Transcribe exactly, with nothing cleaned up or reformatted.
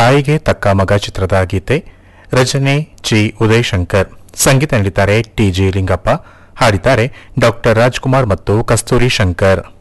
ತಾಯಿಗೆ ತಕ್ಕ ಮಗ ಚಿತ್ರದ ಗೀತೆ. ರಚನೆ ಜಿ ಉದಯಶಂಕರ್. ಸಂಗೀತ ನೀಡಿದ್ದಾರೆ ಟಿ ಜಿ ಲಿಂಗಪ್ಪ. ಹಾಡಿದ್ದಾರೆ ಡಾಕ್ಟರ್ ರಾಜ್ಕುಮಾರ್ ಮತ್ತು ಕಸ್ತೂರಿ ಶಂಕರ್.